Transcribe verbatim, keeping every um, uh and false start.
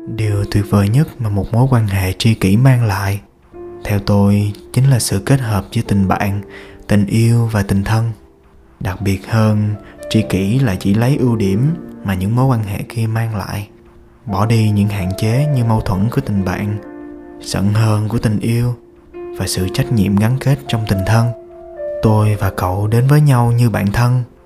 Điều tuyệt vời nhất mà một mối quan hệ tri kỷ mang lại, theo tôi, chính là sự kết hợp giữa tình bạn, tình yêu và tình thân. Đặc biệt hơn, tri kỷ là chỉ lấy ưu điểm mà những mối quan hệ kia mang lại, bỏ đi những hạn chế như mâu thuẫn của tình bạn, giận hờn của tình yêu và sự trách nhiệm gắn kết trong tình thân. Tôi và cậu đến với nhau như bạn thân,